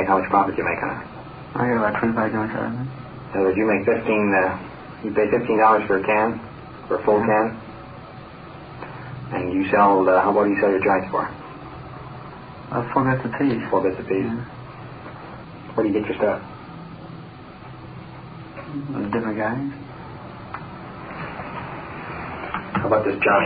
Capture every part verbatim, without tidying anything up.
make? How much profit you make on it? I get about twenty-five joints out of it. In other words, you make fifteen. Uh, you pay fifteen dollars for a can, for a full yeah. can, and you sell. Uh, how about you sell your joints for? Uh, four bits a piece. Four bits a piece. Yeah. Where do you get your stuff? With different guys. How about this Johnny?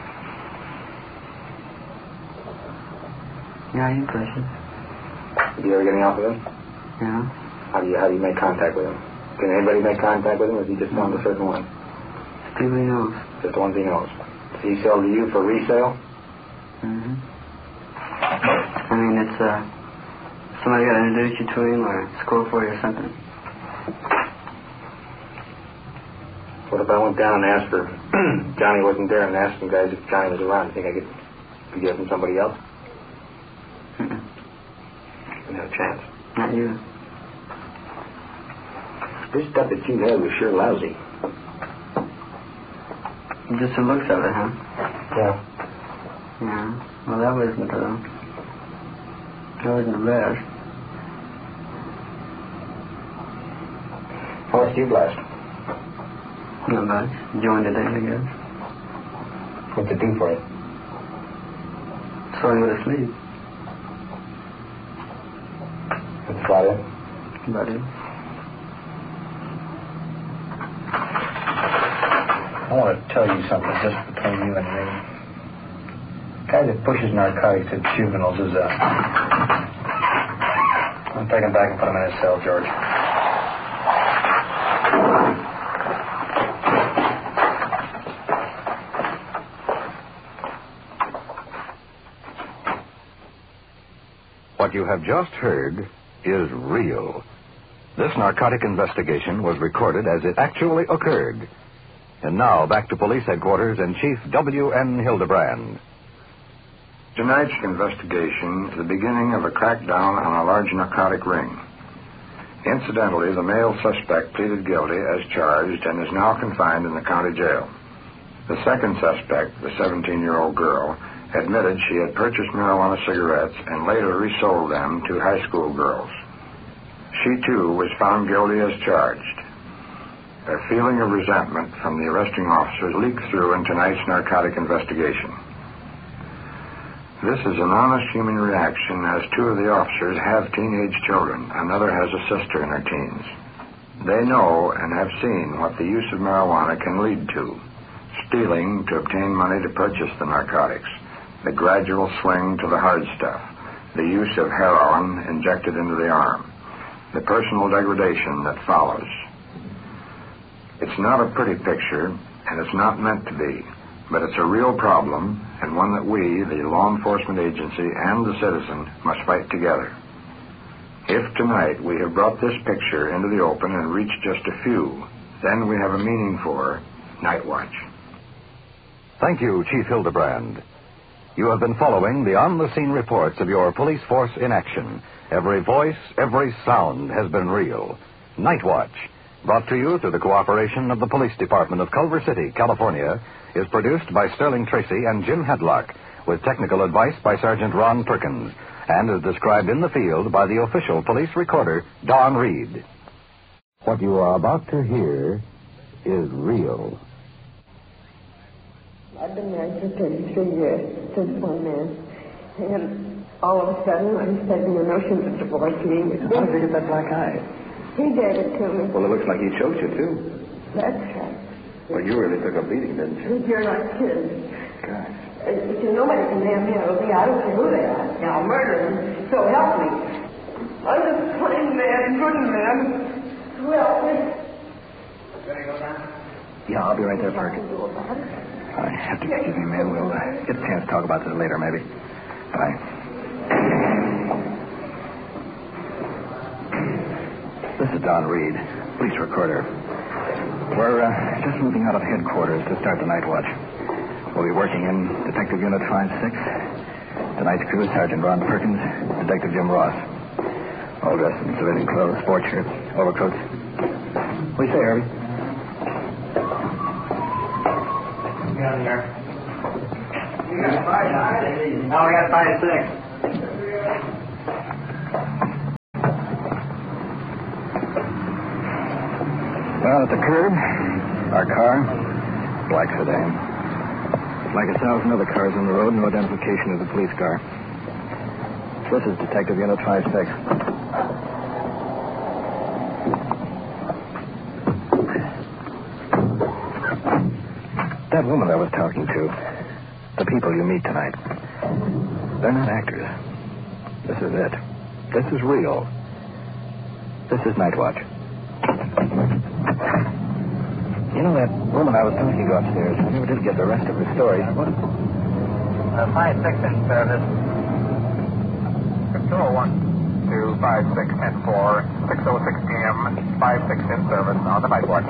Yeah, he's precious. Do you ever get any off of him? Yeah. How do you how do you make contact with him? Can anybody make contact with him, or is he just found a certain one? People he knows. Just the ones he knows. Does he sell to you for resale? Mm-hmm. I mean, it's, uh, somebody got to introduce you to him or score for you or something. What if I went down and asked for Johnny wasn't there and asked some guys if Johnny was around? Do you think I could, could get from somebody else? Mm-mm. No chance. Not you. This stuff that you had was sure lousy. Just the looks of it, huh? Yeah. Yeah. Well, that wasn't, uh, that wasn't the best. How much do you blast? Not much. Joined today, I guess. What's it do for you? So I go to sleep. That's about it? About it. I want to tell you something just between you and me. The guy that pushes narcotics at juveniles is a... I'm taking him back and put him in his cell, George. What you have just heard is real. This narcotic investigation was recorded as it actually occurred. And now, back to police headquarters and Chief W N Hildebrand. Tonight's investigation is the beginning of a crackdown on a large narcotic ring. Incidentally, the male suspect pleaded guilty as charged and is now confined in the county jail. The second suspect, the seventeen-year-old girl, admitted she had purchased marijuana cigarettes and later resold them to high school girls. She, too, was found guilty as charged. A feeling of resentment from the arresting officers leaked through in tonight's narcotic investigation. This is an honest human reaction, as two of the officers have teenage children. Another has a sister in her teens. They know and have seen what the use of marijuana can lead to. Stealing to obtain money to purchase the narcotics, the gradual swing to the hard stuff, the use of heroin injected into the arm, the personal degradation that follows. It's not a pretty picture, and it's not meant to be, but it's a real problem, and one that we, the law enforcement agency and the citizen, must fight together. If tonight we have brought this picture into the open and reached just a few, then we have a meaning for Night Watch. Thank you, Chief Hildebrand. You have been following the on-the-scene reports of your police force in action. Every voice, every sound has been real. Night Watch, brought to you through the cooperation of the Police Department of Culver City, California, is produced by Sterling Tracy and Jim Hedlock, with technical advice by Sergeant Ron Perkins, and is described in the field by the official police recorder, Don Reed. What you are about to hear is real. I've been married for thirty-three years since one man. And all of a sudden, I'm having the notion of divorcing me. How did you get that black eye? He gave it to me. Well, it looks like he choked you, too. That's right. Well, you really took a beating, didn't you? You're not kidding. Gosh. Uh, you see, nobody can damn handle me. I don't care who they are. Now, I'll murder them. So help me. I'm just plain man, good man. Who help me? Ready to go down? Yeah, I'll be right there, Perk. I have to excuse me, man. We'll uh, get a chance to talk about this later, maybe. Bye. This is Don Reed, police recorder. We're uh, just moving out of headquarters to start the night watch. We'll be working in Detective Unit five six. Tonight's crew is Sergeant Ron Perkins, Detective Jim Ross. All dressed in civilian clothes, sports shirts, overcoats. What do you say, Herbie? Get in there. You got five, nine? No, we got five, six. Down at the curb, our car, black sedan. Like a thousand other cars on the road, no identification of the police car. This is Detective Unit five six. That woman I was talking to, the people you meet tonight, they're not actors. This is it. This is real. This is Night Watch. You know that woman I was talking to upstairs? I never did get the rest of her story. What? Uh, five six in service. Control one two five six ten four six oh six p.m. five six in service on the Night Watch.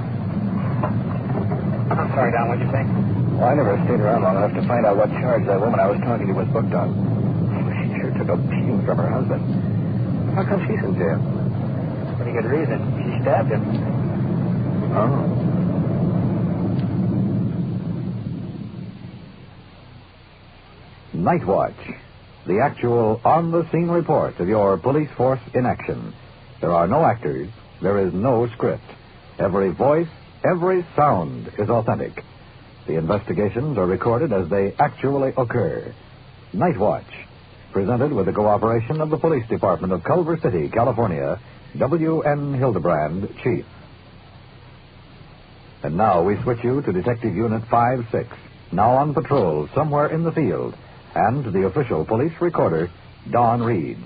I'm sorry, Don. What'd you say? Well, I never stayed around long enough to find out what charge that woman I was talking to was booked on. She sure took a beating from her husband. How come she's in jail? Pretty good reason. She stabbed him. Oh. Night Watch, the actual on-the-scene report of your police force in action. There are no actors. There is no script. Every voice, every sound is authentic. The investigations are recorded as they actually occur. Night Watch, presented with the cooperation of the Police Department of Culver City, California, W N Hildebrand, Chief. And now we switch you to Detective Unit five six, now on patrol somewhere in the field, and to the official police recorder, Don Reed.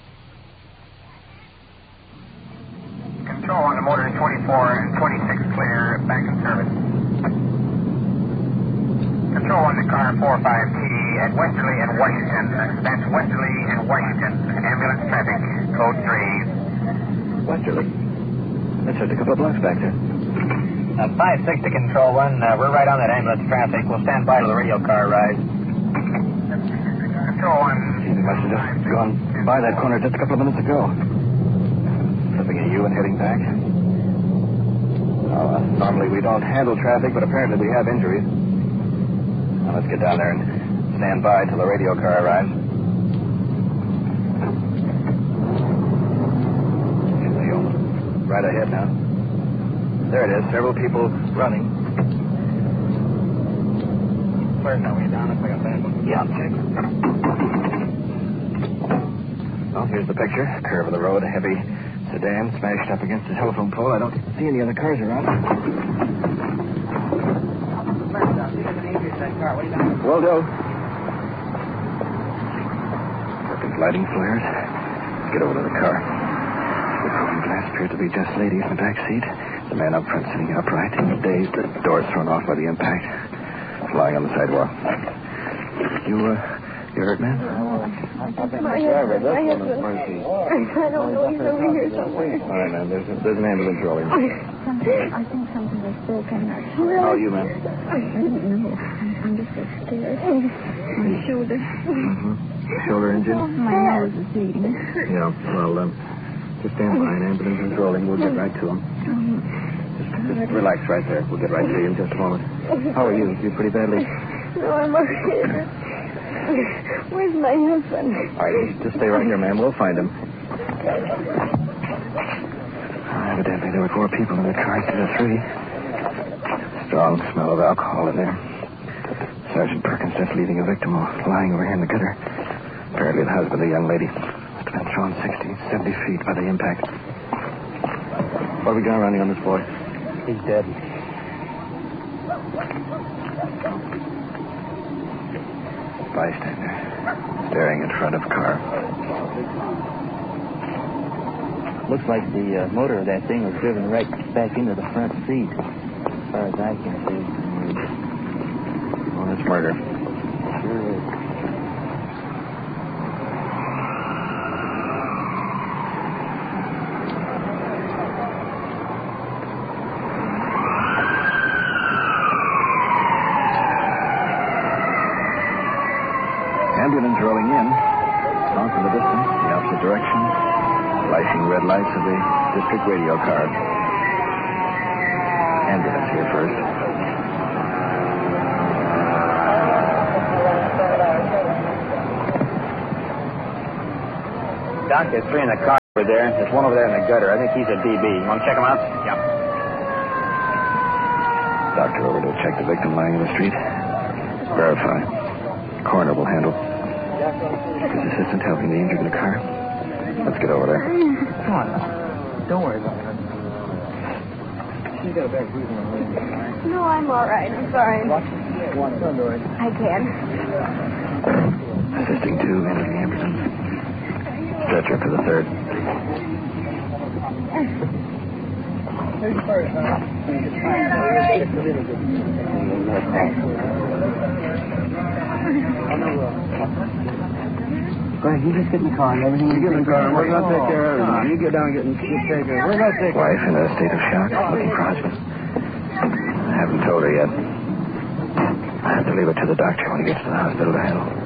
Control on the motor twenty-four and twenty-six clear, back in service. Control on the car four five T at Westerly and Washington. That's Westerly and Washington. Ambulance traffic, code three. Westerly. That's just a couple of blocks back there. Uh, five six to Control one. Uh, we're right on that ambulance traffic. We'll stand by till the radio car arrives. Control one. He must have just gone by that corner just a couple of minutes ago. Slipping at you and heading back. Oh, uh, normally we don't handle traffic, but apparently we have injuries. Now let's get down there and stand by till the radio car arrives. Right ahead now. There it is. Several people running. Where's that way down? Looks like a bad one. Yeah, check. Well, here's the picture. Curve of the road, a heavy sedan smashed up against a telephone pole. I don't see any other cars around. Will do. Working lighting flares. Let's get over to the car. The broken glass appears to be just ladies in the back seat. The man up front sitting upright, dazed, the doors thrown off by the impact, lying on the sidewalk. You, uh, you hurt, man? My husband. My husband. I don't know. He's over here somewhere. All right, man. There's, a, there's an ambulance rolling. Something, I think something was broken. How are you, man? I don't know. I'm just so scared. My shoulder. Mm-hmm. Shoulder injured? My nose is bleeding. Yeah, well, um, just stand by. An ambulance is rolling. We'll get right to him. Just, just relax right there. We'll get right to you in just a moment. How are you? You pretty badly? No, I'm okay. Where's my husband? All right, just stay right here, ma'am. We'll find him. Evidently, there were four people in the car instead of three. Strong smell of alcohol in there. Sergeant Perkins just leaving a victim lying over here in the gutter. Apparently the husband of the young lady. Must have been thrown sixty, seventy feet by the impact. What have we got running on this boy? He's dead. Bystander. Staring in front of car. Looks like the uh, motor of that thing was driven right back into the front seat, as far as I can see. Oh, that's murder. Sure is. Ambulance rolling in. Off in the distance, the opposite direction. Flashing red lights of the district radio car. Ambulance here first. Doc, there's three in the car over there. There's one over there in the gutter. I think he's a D B. You want to check him out? Yeah. doctor over to check the victim lying in the street. Verify. Coroner will handle. His assistant helping the injured in the car. Let's get over there. Come on now. Don't worry about it. She's got a bad bruise on her leg. No, I'm all right. I'm sorry. Watch it. Watch it. Don't worry. I can. Assisting two into the ambulance. Stretcher for the third. Go ahead, you just get in the car and everything. You get in the car and we're going to take care of everything. You get down and get in the take care. We're going to take Wife in a state of shock, looking for husband. I haven't told her yet. I have to leave it to the doctor when he gets to the hospital to handle.